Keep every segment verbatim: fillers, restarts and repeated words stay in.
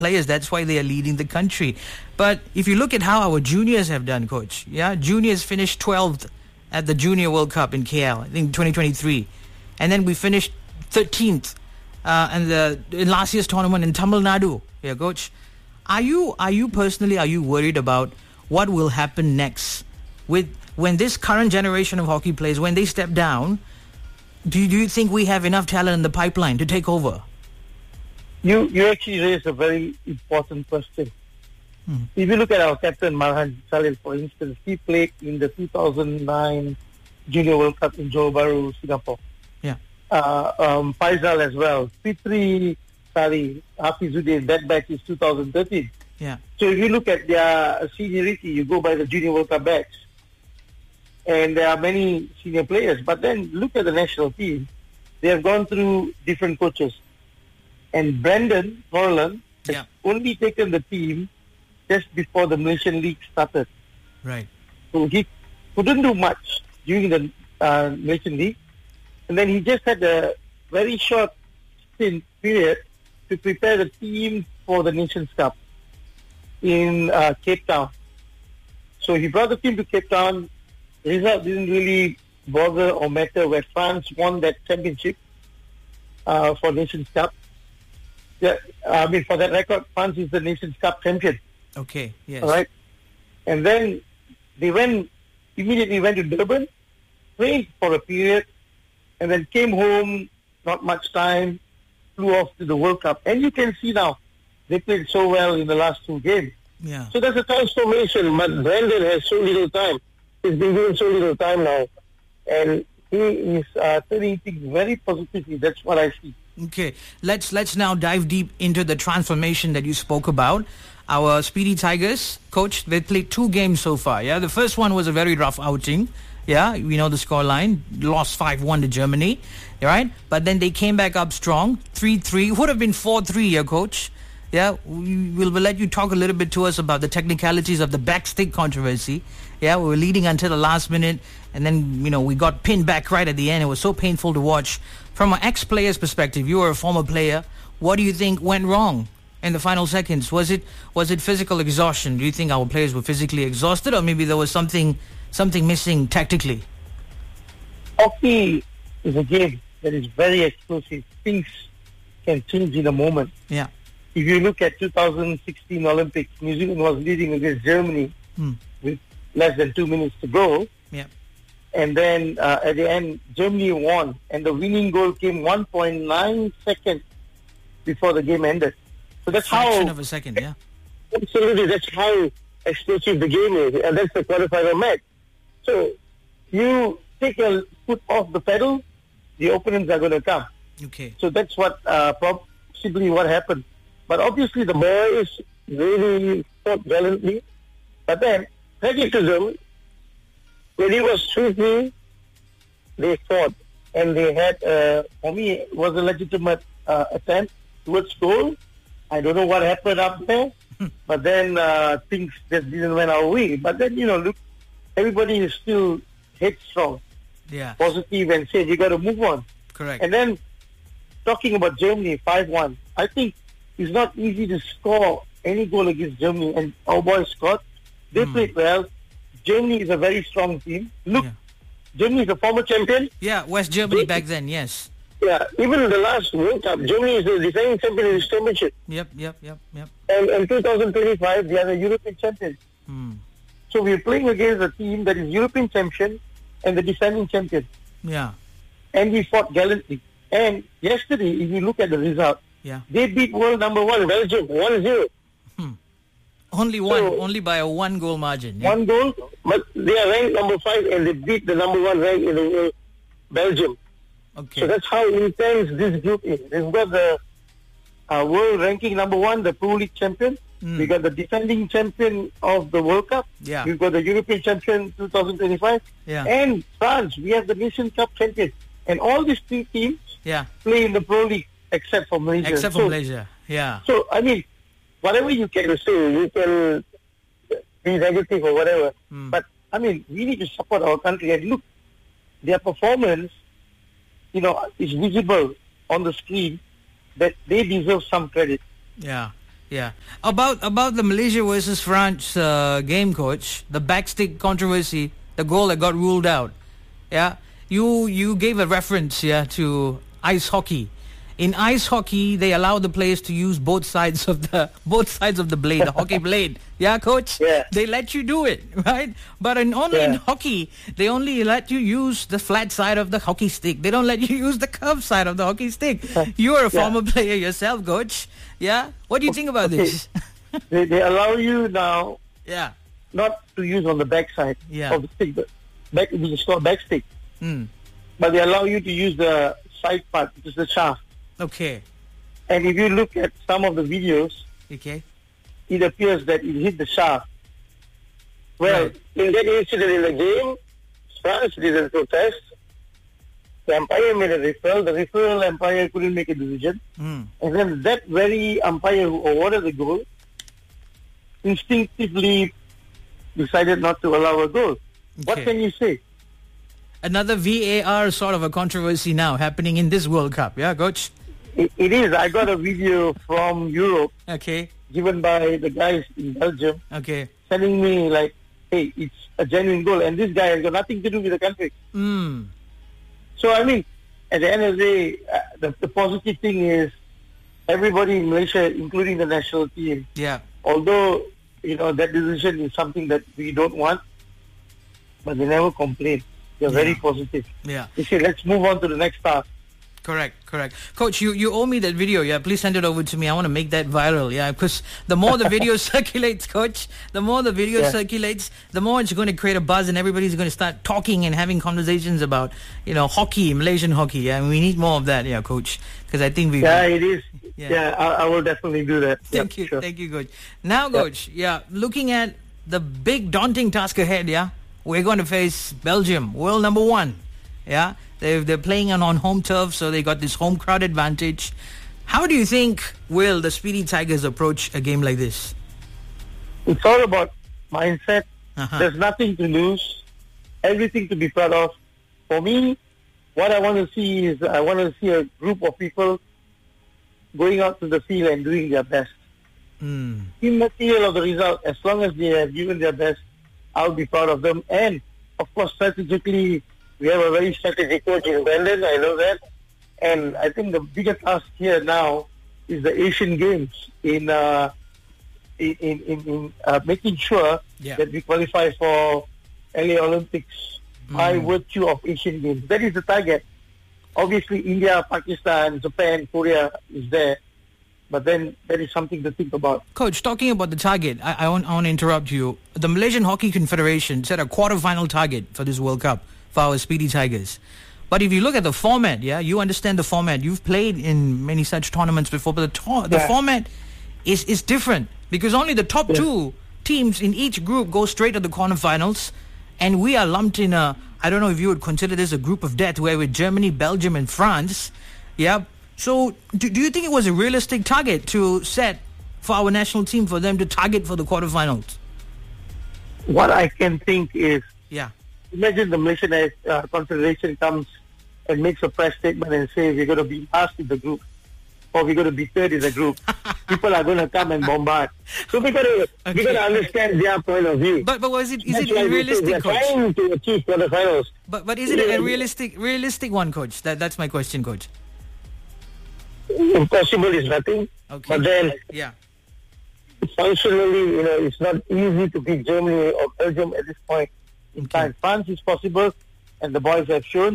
players. That's why they are leading the country. But if you look at how our juniors have done, Coach, yeah, juniors finished twelfth at the Junior World Cup in K L, I think twenty twenty-three. And then we finished thirteenth uh, in, the, in last year's tournament in Tamil Nadu. Yeah, Coach. Are you, are you personally, are you worried about what will happen next with when this current generation of hockey players, when they step down? Do you, do you think we have enough talent in the pipeline to take over? You you actually raised a very important question. Hmm. If you look at our captain, Marhan Jalil, for instance, he played in the two thousand nine Junior World Cup in Johor Bahru, Singapore. Yeah. Uh, um, Faisal as well. Fitri Sari, Hafizuddin, that batch is two thousand thirteen. Yeah. So if you look at their seniority, you go by the Junior World Cup batch. And there are many senior players. But then look at the national team. They have gone through different coaches. And Brandon Norland has yeah. only taken the team just before the Malaysian League started. Right. So he couldn't do much during the uh, Malaysian League. And then he just had a very short stint period to prepare the team for the Nations Cup in uh, Cape Town. So he brought the team to Cape Town. The result didn't really bother or matter where France won that championship uh, for Nations Cup. Yeah, I mean, for that record, France is the Nations Cup champion. Okay, yes. All right. And then they went, immediately went to Durban, played for a period, and then came home, not much time, flew off to the World Cup. And you can see now, they played so well in the last two games. Yeah. So there's a transformation, but Brandon has so little time. He's been given so little time now. And he is uh, turning things very positively. That's what I see. Okay, let's let's now dive deep into the transformation that you spoke about. Our Speedy Tigers, Coach, they played two games so far. Yeah, the first one was a very rough outing. Yeah, we know the scoreline, lost five one to Germany. Right, but then they came back up strong, three three. Would have been four three, yeah, Coach. Yeah, we will we'll let you talk a little bit to us about the technicalities of the backstick controversy. Yeah, we were leading until the last minute, and then, you know, we got pinned back right at the end. It was so painful to watch. From an ex-player's perspective, you were a former player. What do you think went wrong in the final seconds? Was it was it physical exhaustion? Do you think our players were physically exhausted, or maybe there was something something missing tactically? Hockey is a game that is very explosive. Things can change in a moment. Yeah. If you look at two thousand sixteen Olympics, New Zealand was leading against Germany hmm. with less than two minutes to go. Yeah. And then uh, at the end, Germany won. And the winning goal came one point nine seconds before the game ended. So that's Fraction how... of a second, yeah. Absolutely, that's how explosive the game is. And that's the quarterfinal match. So you take your foot off the pedal, the opponents are going to come. Okay. So that's what uh, possibly what happened. But obviously the boys really fought valiantly. But then, credit to them, when it was three three, they fought. And they had, uh, for me, it was a legitimate uh, attempt towards goal. I don't know what happened up there. But then uh, things just didn't went our way. But then, you know, look, everybody is still headstrong, yeah, positive, and said, you got to move on. Correct. And then, talking about Germany, five one, I think it's not easy to score any goal against Germany, and our boys scored. They mm. played well. Germany is a very strong team. Look, yeah. Germany is a former champion. Yeah, West Germany they, back then, yes. Yeah, even in the last World Cup, Germany is the defending champion in this championship. Yep, yep, yep, yep. And in two thousand twenty-five, they are the European champions. Mm. So we're playing against a team that is European champion and the defending champion. Yeah. And we fought gallantly. And yesterday, if you look at the result, yeah, they beat world number one, Belgium, one zero. Hmm. Only one, so, only by a one-goal margin. Yeah? One goal, but they are ranked number five and they beat the number one rank in the world, Belgium. Okay. So that's how intense this group is. They've got the uh, world ranking number one, the Pro League champion. Mm. We got the defending champion of the World Cup. Yeah. We've got the European champion twenty twenty-five. Yeah. And France, we have the Nation Cup champion. And all these three teams yeah. play in the Pro League except for Malaysia. Except for so, Malaysia, yeah. So, I mean, whatever you can say, you can be negative or whatever. Mm. But, I mean, we need to support our country. And look, their performance, you know, is visible on the screen that they deserve some credit. Yeah. Yeah. About about the Malaysia versus France uh, game, coach, the backstick controversy, the goal that got ruled out. Yeah. You you gave a reference, yeah, to ice hockey. In ice hockey, they allow the players to use both sides of the both sides of the blade, the hockey blade. Yeah, coach? Yeah. They let you do it, right? But in only Yeah. in hockey, they only let you use the flat side of the hockey stick. They don't let you use the curved side of the hockey stick. You're a Yeah. former player yourself, coach. Yeah? What do you think about Okay. this? they, they allow you now Yeah. not to use on the back side Yeah. of the stick, but back, it's called back stick. Mm. But they allow you to use the side part, which is the shaft. Okay. And if you look at some of the videos, Okay. it appears that it hit the shaft. Well, Right. in that incident in the game, France didn't protest. The umpire made a referral. The referral umpire couldn't make a decision. Mm. And then that very umpire who awarded the goal instinctively decided not to allow a goal. What Okay. can you say? Another V A R sort of a controversy now happening in this World Cup. Yeah, coach? It, it is. I got a video from Europe Okay. given by the guys in Belgium Okay. telling me like, hey, it's a genuine goal. And this guy has got nothing to do with the country. Mm. So, I mean, at the end of the day, uh, the, the positive thing is everybody in Malaysia, including the national team, Yeah. although, you know, that decision is something that we don't want, but they never complain. They're very positive. Yeah. They say, let's move on to the next task. Correct, correct. Coach, you, you owe me that video, yeah? Please send it over to me. I want to make that viral, yeah? Because the more the video circulates, Coach, the more the video Yeah. circulates, the more it's going to create a buzz and everybody's going to start talking and having conversations about, you know, hockey, Malaysian hockey, yeah? And we need more of that, yeah, Coach? Because I think we... Yeah, it is. Yeah. Yeah, I, I will definitely do that. Thank Yeah, you, sure. thank you, Coach. Now, Coach, yeah, looking at the big daunting task ahead, yeah, we're going to face Belgium, world number one, yeah. They're they're playing on, on home turf, so they got this home crowd advantage. How do you think will the Speedy Tigers approach a game like this? It's all about mindset. Uh-huh. There's nothing to lose, everything to be proud of. For me, what I want to see is I want to see a group of people going out to the field and doing their best. Mm. Immaterial of the result, as long as they have given their best, I'll be proud of them. And, of course, strategically, we have a very strategic coach in Brendan, I know that. And I think the bigger task here now is the Asian Games in uh, in, in, in, in uh, making sure Yeah. that we qualify for L A Olympics by Mm. virtue of Asian Games. That is the target. Obviously, India, Pakistan, Japan, Korea is there. But then that is something to think about. Coach, talking about the target, I, I, want, I want to interrupt you. The Malaysian Hockey Confederation set a quarter-final target for this World Cup for our Speedy Tigers. But if you look at the format, yeah, you understand the format. You've played in many such tournaments before, but the, to- the Yeah. format is, is different because only the top Yeah. two teams in each group go straight to the quarterfinals, and we are lumped in a, I don't know if you would consider this a group of death, where with Germany, Belgium, and France, yeah. So do, do you think it was a realistic target to set for our national team for them to target for the quarterfinals? What I can think is, Yeah. imagine the Malaysian uh, Confederation comes and makes a press statement and says we're going to be last in the group or we're going to be third in the group. People are going to come and bombard. So we got to Okay. we got to understand their point of view. But but was it is That's it why a we say realistic, we're coach? trying to achieve quarterfinals. But but is it a realistic realistic one, coach? That that's my question, coach. Impossible is nothing. Okay. But then Yeah. functionally, you know, it's not easy to beat Germany or Belgium at this point in Okay. time. France is possible, and the boys have shown.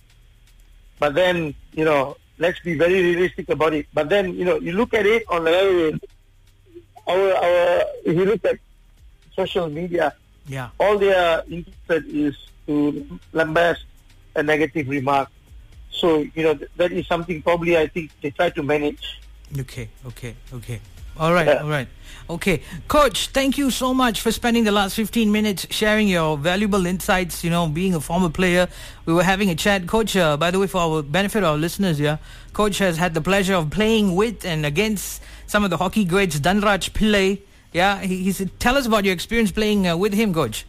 But then, you know, let's be very realistic about it. But then, you know, you look at it on the other way. Our, our, if you look at social media, Yeah. all they are interested is to lambast a negative remark. So, you know, th- that is something probably I think they try to manage. Okay. Okay. Okay. All right. Yeah. All right. Okay, coach. Thank you so much for spending the last fifteen minutes sharing your valuable insights. You know, being a former player, we were having a chat, coach. Uh, by the way, for our benefit of our listeners, yeah, coach has had the pleasure of playing with and against some of the hockey greats, Danraj Pillai. Yeah, he, he said, tell us about your experience playing uh, with him, coach.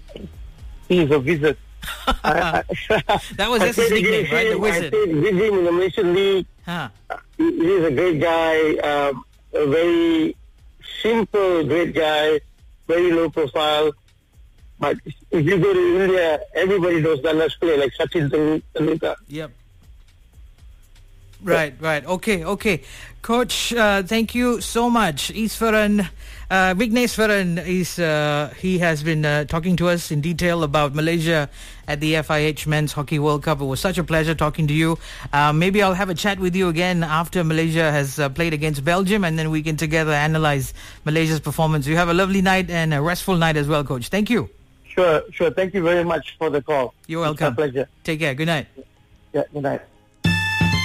He is a wizard. I, I, That was I just his played nickname, against right? The him. wizard. I played with him in the Malaysian League. Huh. He, he's a great guy, um, a very simple, great guy, very low profile. But if you go to India, everybody knows Dallas play like Sachin Tendulkar. Yep. Right, right. Okay, okay. Coach, uh, thank you so much. Iswaran, uh, Vigneswaran, is, uh, he has been uh, talking to us in detail about Malaysia at the F I H Men's Hockey World Cup. It was such a pleasure talking to you. Uh, maybe I'll have a chat with you again after Malaysia has uh, played against Belgium, and then we can together analyze Malaysia's performance. You have a lovely night and a restful night as well, Coach. Thank you. Sure, sure. Thank you very much for the call. You're welcome. It's a pleasure. Take care. Good night. Yeah, good night.